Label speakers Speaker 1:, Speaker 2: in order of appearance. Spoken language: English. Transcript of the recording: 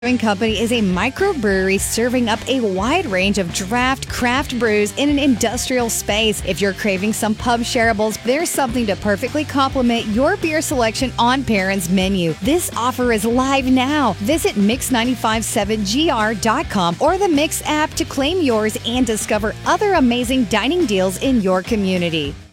Speaker 1: Brewing Company is a microbrewery serving up a wide range of draft craft brews in an industrial space. If you're craving some pub shareables, there's something to perfectly complement your beer selection on Perrin's menu. This offer is live now. Visit Mix957gr.com or the Mix app to claim yours and discover other amazing dining deals in your community.